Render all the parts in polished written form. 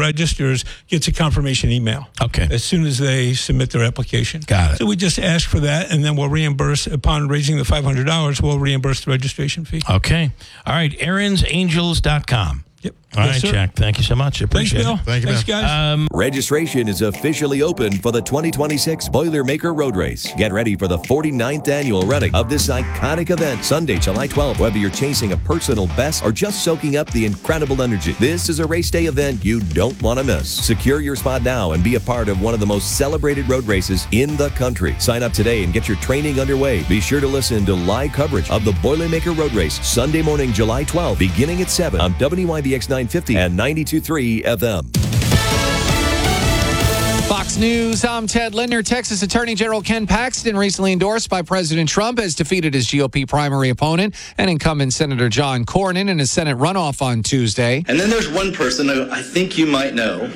registers gets a confirmation email. Okay. As soon as they submit their application. Got it. So we just ask for that, and then we'll reimburse, upon raising the $500, we'll reimburse the registration fee. Okay. All right. AaronsAngels.com. Yep. All Yes, right, sir. Jack. Thank you so much. Thanks, Appreciate Bill. it. Thank you, Thanks, Bill. guys. Registration is officially open for the 2026 Boilermaker Road Race. Get ready for the 49th annual running of this iconic event, Sunday, July 12th. Whether you're chasing a personal best or just soaking up the incredible energy, this is a race day event you don't want to miss. Secure your spot now and be a part of one of the most celebrated road races in the country. Sign up today and get your training underway. Be sure to listen to live coverage of the Boilermaker Road Race Sunday morning, July 12th, beginning at 7 on WYBX 950 and 92.3 FM. Fox News, I'm Ted Linder. Texas Attorney General Ken Paxton, recently endorsed by President Trump, has defeated his GOP primary opponent and incumbent Senator John Cornyn in a Senate runoff on Tuesday. And then there's one person who I think you might know.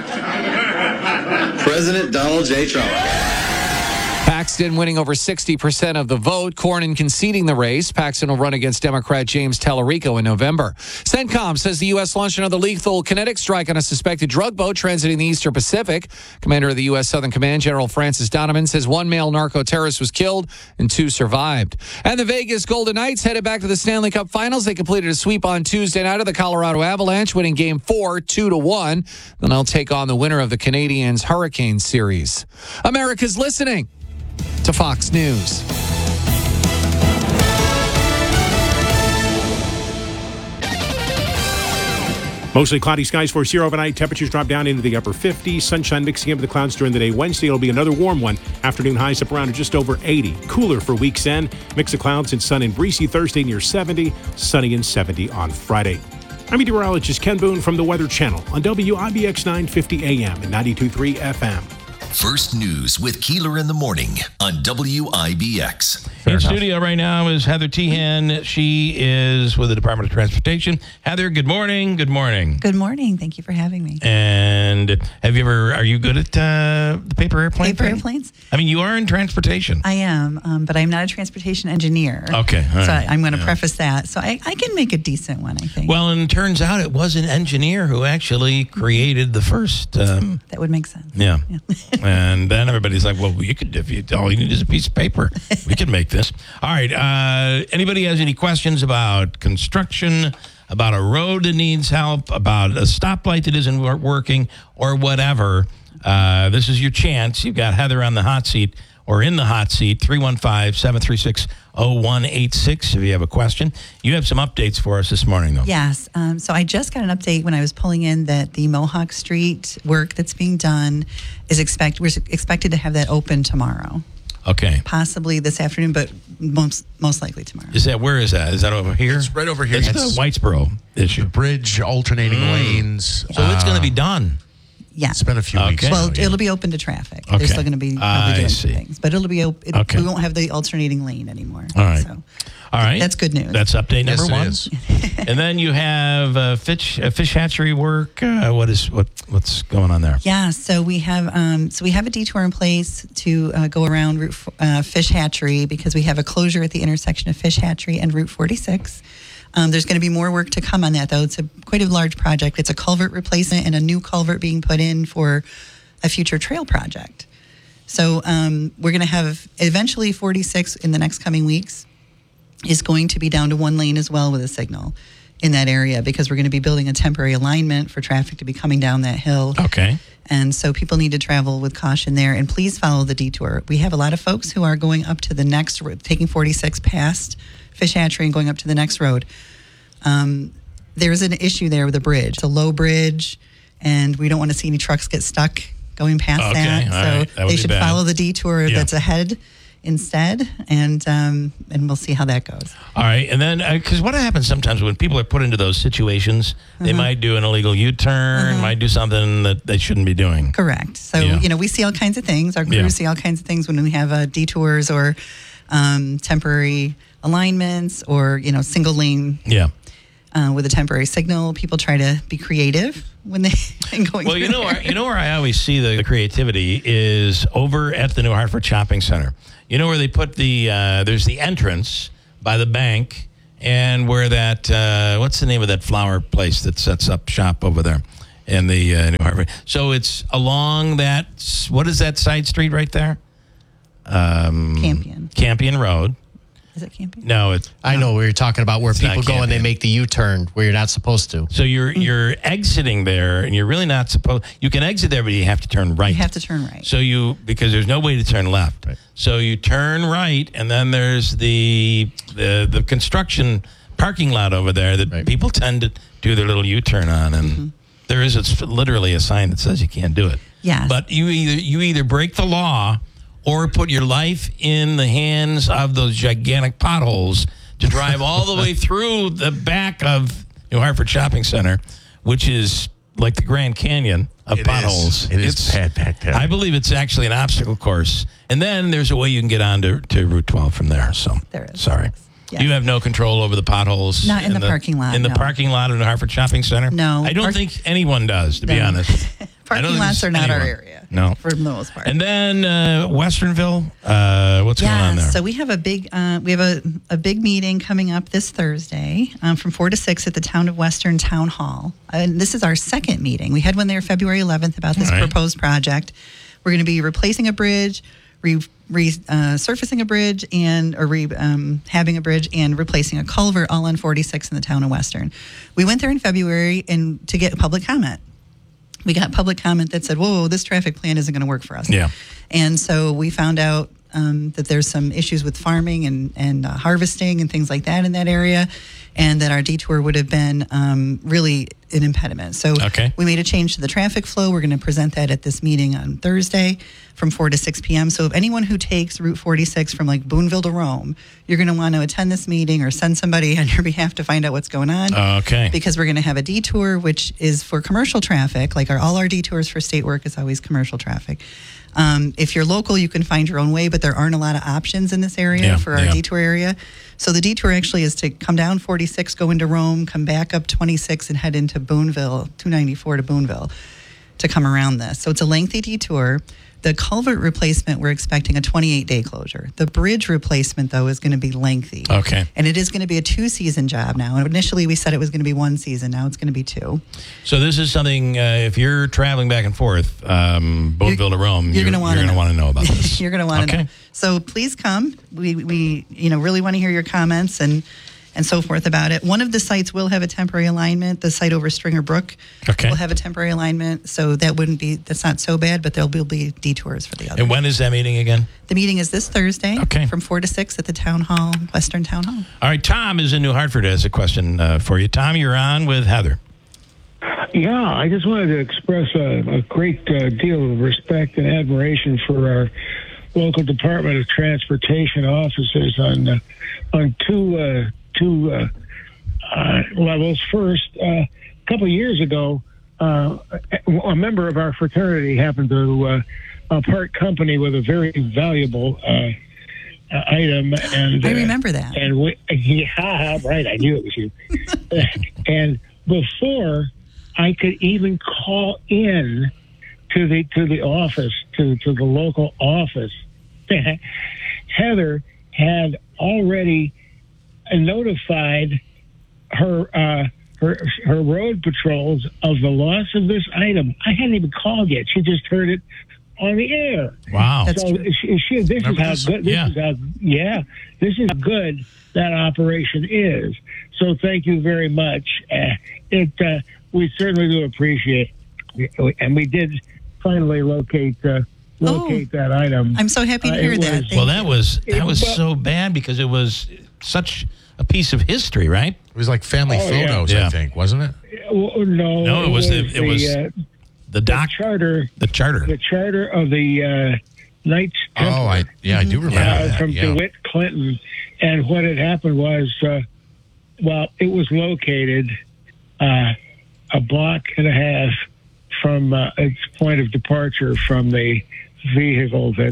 President Donald J. Trump. Paxton winning over 60% of the vote. Cornyn conceding the race. Paxton will run against Democrat James Tallarico in November. CENTCOM says the U.S. launched another lethal kinetic strike on a suspected drug boat transiting the Eastern Pacific. Commander of the U.S. Southern Command, General Francis Donovan, says one male narco-terrorist was killed and two survived. And the Vegas Golden Knights headed back to the Stanley Cup Finals. They completed a sweep on Tuesday night of the Colorado Avalanche, winning Game 4, 2-1. Then they'll take on the winner of the Canadiens Hurricane Series. America's listening to Fox News. Mostly cloudy skies for here overnight. Temperatures drop down into the upper 50s. Sunshine mixing in with the clouds during the day. Wednesday, it'll be another warm one. Afternoon highs up around just over 80. Cooler for week's end. Mix of clouds and sun and breezy Thursday near 70. Sunny and 70 on Friday. I'm meteorologist Ken Boone from the Weather Channel on WIBX 950 AM and 92.3 FM. First News with Keeler in the morning on WIBX. In studio right now is Heather Tehan. She is with the Department of Transportation. Heather, good morning. Good morning. Good morning. Thank you for having me. And are you good at the paper airplane Paper thing? airplanes? I mean, you are in transportation. I am, but I'm not a transportation engineer. Okay. All so right. I'm going to preface that. So I can make a decent one, I think. Well, and it turns out it was an engineer who actually created the first. That would make sense. Yeah. And then everybody's like, well, you could, all you need is a piece of paper. We can make this. All right. Anybody has any questions about construction, about a road that needs help, about a stoplight that isn't working, or whatever, this is your chance. You've got Heather on the hot seat or in the hot seat, 315-736-0186 if you have a question. You have some updates for us this morning, though. Yes. So I just got an update when I was pulling in that the Mohawk Street work that's being done is we're expected to have that open tomorrow. Okay. Possibly this afternoon, but most likely tomorrow. Where is that? Is that over here? It's right over here. It's the Whitesboro issue. The bridge, alternating lanes. So it's going to be done. Yeah. It's been a few weeks. Well, now, yeah. it'll be open to traffic. Okay. They're still going to be probably doing some things, but it'll be open. Okay. We won't have the alternating lane anymore. All right. So all right. that's good news. That's update number Yes, one. it is. And then you have fish hatchery work. What's going on there? Yeah, so we have a detour in place to go around Fish Hatchery because we have a closure at the intersection of Fish Hatchery and Route 46. There's going to be more work to come on that, though. It's quite a large project. It's a culvert replacement and a new culvert being put in for a future trail project. So we're going to have eventually 46 in the next coming weeks is going to be down to one lane as well with a signal in that area because we're going to be building a temporary alignment for traffic to be coming down that hill. Okay. And so people need to travel with caution there. And please follow the detour. We have a lot of folks who are going up to the next road, taking 46 past Fish Hatchery and going up to the next road. There's an issue there with the bridge. It's a low bridge, and we don't want to see any trucks get stuck going past that. All So right. That would they be should bad. follow the detour that's ahead instead, and we'll see how that goes. All right. And then, because what happens sometimes when people are put into those situations, they might do an illegal U-turn, might do something that they shouldn't be doing. Correct. So, we see all kinds of things. Our crews see all kinds of things when we have detours or temporary alignments or, single lane with a temporary signal. People try to be creative when they going Well, through where I always see the creativity is over at the New Hartford Shopping Center. You know where they put there's the entrance by the bank and where that, what's the name of that flower place that sets up shop over there? in the New Hartford. So it's along that, what is that side street right there? Campion. Campion Road. Is it Campion? No, it's... I know where you're talking about where It's not people go and they Campion. make the U-turn where you're not supposed to. So you're exiting there, and you're really not supposed... You can exit there, but you have to turn right. You have to turn right. So because there's no way to turn left. Right. So you turn right, and then there's the construction parking lot over there that Right. people tend to do their little U-turn on, and there is literally a sign that says you can't do it. Yes. But you either break the law or put your life in the hands of those gigantic potholes to drive all the way through the back of New Hartford Shopping Center, which is like the Grand Canyon of potholes. It is bad. I believe it's actually an obstacle course. And then there's a way you can get on to Route 12 from there. So, There is. sorry. Yes. You have no control over the potholes. Not in the parking lot, In the no. parking lot of the Hartford Shopping Center? No. I don't think anyone does, to be No. honest. I don't Parking think lots there's are not our anyone. area. No. For the most part. And then Westernville, what's going on there? So we have a big a big meeting coming up this Thursday from 4 to 6 at the Town of Western Town Hall. And this is our second meeting. We had one there February 11th about this Right. proposed project. We're going to be replacing a bridge, surfacing a bridge, and having a bridge and replacing a culvert all on 46 in the Town of Western. We went there in February and to get public comment. We got public comment that said, whoa, this traffic plan isn't going to work for us. Yeah. And so we found out that there's some issues with farming and harvesting and things like that in that area, and that our detour would have been really an impediment. So Okay. we made a change to the traffic flow. We're going to present that at this meeting on Thursday from 4 to 6 p.m. So if anyone who takes Route 46 from like Boonville to Rome, you're going to want to attend this meeting or send somebody on your behalf to find out what's going on. Okay. Because we're going to have a detour, which is for commercial traffic. Like all our detours for state work is always commercial traffic. If you're local, you can find your own way, but there aren't a lot of options in this area for our detour area. So the detour actually is to come down 46, go into Rome, come back up 26, and head into Boonville, 294 to Boonville, to come around this. So it's a lengthy detour. The culvert replacement, we're expecting a 28-day closure. The bridge replacement, though, is going to be lengthy. Okay. And it is going to be a 2-season job now. And initially, we said it was going to be 1 season. Now it's going to be 2. So this is something, if you're traveling back and forth, Boonville to Rome, You're going to want to know about this. You're going to want to Okay. know. So please come. We really want to hear your comments and so forth about it. One of the sites will have a temporary alignment. The site over Stringer Brook will have a temporary alignment. So that's not so bad, but there will be detours for the other. And when is that meeting again? The meeting is this Thursday from 4 to 6 at the Town Hall, Western Town Hall. All right, Tom is in New Hartford, has a question for you. Tom, you're on with Heather. Yeah, I just wanted to express a great deal of respect and admiration for our local Department of Transportation officers on two levels. First, a couple of years ago, a member of our fraternity happened to part company with a very valuable item, and I remember that. And right, I knew it was you. And before I could even call in to the office, to the local office, Heather had already notified her road patrols of the loss of this item. I hadn't even called yet. She just heard it on the air. Wow. So this is how good. This is how good that operation is. So thank you very much. We certainly do appreciate it. And we did finally locate that item. I'm so happy to hear that. Well, that was so bad because it was such a piece of history, right? It was like family photos, I think, wasn't it? No, it was the charter. The charter. The charter of the Knights Templar. Oh, I do remember that. From DeWitt Clinton. And what had happened was, it was located a block and a half from its point of departure from the vehicle that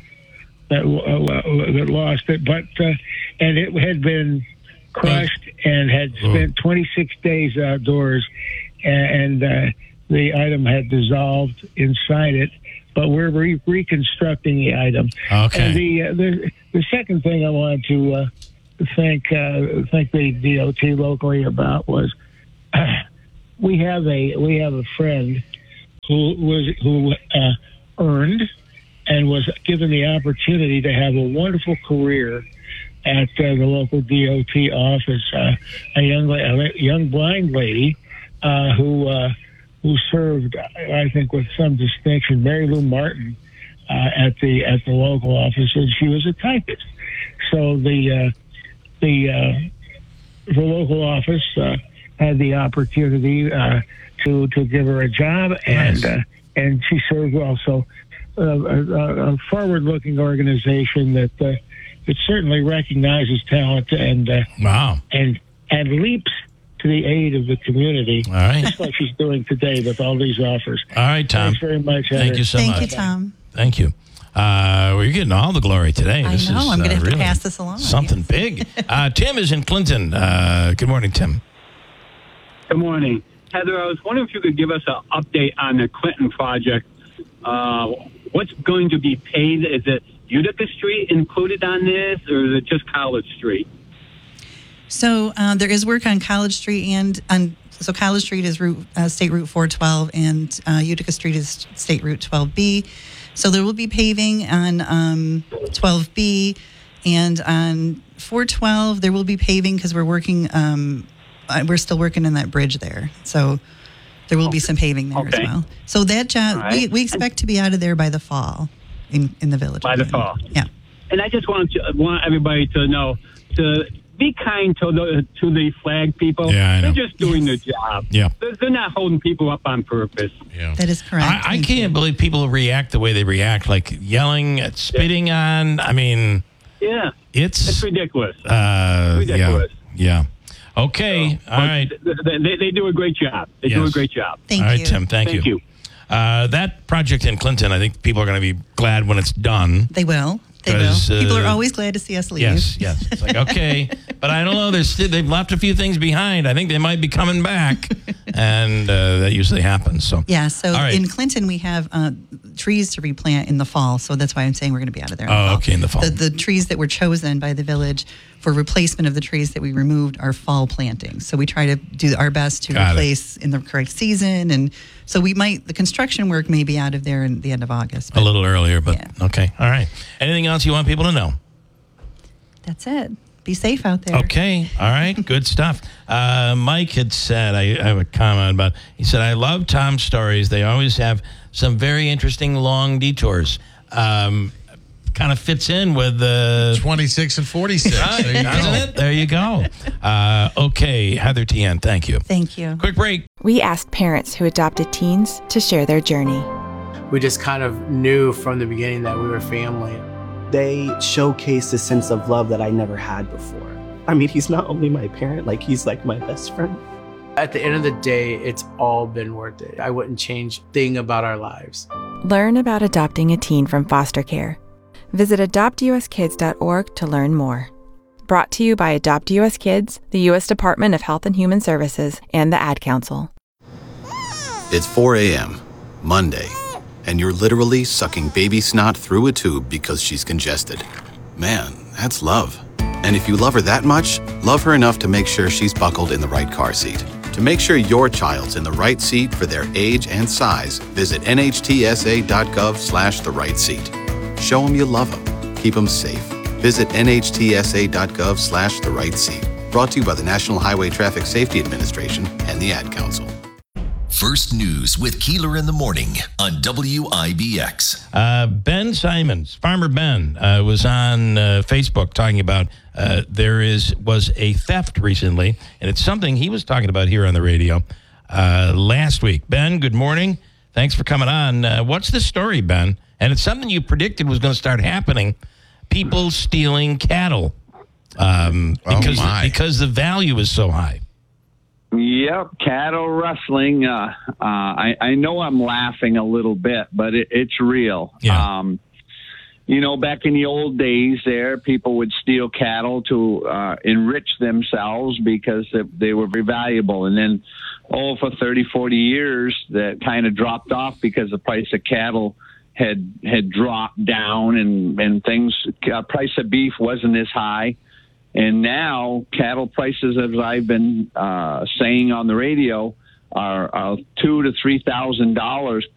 lost it. But and it had been crushed and had spent 26 days outdoors, and the item had dissolved inside it. But we're reconstructing the item. Okay. And the second thing I wanted to thank the DOT locally about was we have a friend who earned and was given the opportunity to have a wonderful career at the local DOT office. A young blind lady who served, I think, with some distinction, Mary Lou Martin, at the local office, and she was a typist. So the local office had the opportunity to give her a job, and she served well. So a forward-looking organization that it certainly recognizes talent and leaps to the aid of the community, all right, just like she's doing today with all these offers. All right, Tom. Thanks very much, Heather. Thank you so much. Thank you, Tom. Thank you. Well, you're getting all the glory today. I know. I'm going to have to pass this along. Something big. Tim is in Clinton. Good morning, Tim. Good morning. Heather, I was wondering if you could give us an update on the Clinton project. What's going to be paid? Is it Utica Street included on this, or is it just College Street? So there is work on College Street so College Street is State Route 412, and Utica Street is State Route 12B. So there will be paving on 12B, and on 412 there will be paving because we're working. We're still working on that bridge there, so there will be some paving there as well. So that job, right, we expect to be out of there by the fall in the village. By the fall, yeah. And I just want everybody to know to be kind to the flag people. Yeah, I know. They're just doing their job. Yeah. They're not holding people up on purpose. Yeah. That is correct. I can't believe people react the way they react, like yelling, spitting on. I mean, yeah, it's ridiculous. Ridiculous. Yeah. Okay. All right. They do a great job. They do a great job. Thank you. All right, you. Tim. Thank you. That project in Clinton, I think people are going to be glad when it's done. They will. They will. People are always glad to see us leave. Yes. It's like, okay. But I don't know. They've left a few things behind. I think they might be coming back. And that usually happens. So yeah. So right. in Clinton, we have trees to replant in the fall. So that's why I'm saying we're going to be out of there. Okay, in the fall. The trees that were chosen by the village for replacement of the trees that we removed are fall plantings. So we try to do our best to replace in the correct season. And so the construction work may be out of there in the end of August. A little earlier, but okay. All right. Anything else you want people to know? That's it. Be safe out there. Okay. All right. Good stuff. Mike had said, I have a comment about, he said, I love Tom's stories. They always have some very interesting long detours. Kind of fits in with the 26 and 46. There you go. There you go. Okay, Heather Tien, thank you. Thank you. Quick break. We asked parents who adopted teens to share their journey. We just kind of knew from the beginning that we were family. They showcased a sense of love that I never had before. I mean, he's not only my parent, he's like my best friend. At the end of the day, it's all been worth it. I wouldn't change a thing about our lives. Learn about adopting a teen from foster care. Visit adoptuskids.org to learn more. Brought to you by Adopt US Kids, the U.S. Department of Health and Human Services, and the Ad Council. It's 4 a.m., Monday, and you're literally sucking baby snot through a tube because she's congested. Man, that's love. And if you love her that much, love her enough to make sure she's buckled in the right car seat. To make sure your child's in the right seat for their age and size, visit nhtsa.gov/the right seat. Show them you love them. Keep them safe. Visit nhtsa.gov/the right seat. Brought to you by the National Highway Traffic Safety Administration and the Ad Council. First News with Keeler in the Morning on WIBX. Ben Simons, Farmer Ben, was on Facebook talking about there was a theft recently, and it's something he was talking about here on the radio last week. Ben, good morning. Thanks for coming on. What's the story, Ben? And it's something you predicted was going to start happening. People stealing cattle because the value is so high. Yep, cattle rustling. I know I'm laughing a little bit, but it's real. Yeah. Back in the old days there, people would steal cattle to enrich themselves because they were very valuable. And then, for 30, 40 years, that kind of dropped off because the price of cattle had dropped down and things, price of beef wasn't as high. And now cattle prices, as I've been saying on the radio, $2,000 to $3,000